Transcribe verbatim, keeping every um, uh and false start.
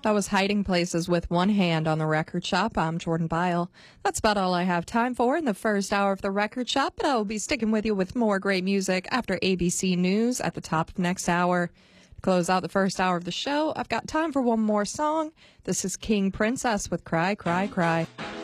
That was Hiding Places with One Hand on the Record Shop. I'm Jordan Byle. That's about all I have time for in the first hour of the Record Shop, but I will be sticking with you with more great music after A B C News at the top of next hour. To close out the first hour of the show, I've got time for one more song. This is King Princess with Cry, Cry, Cry.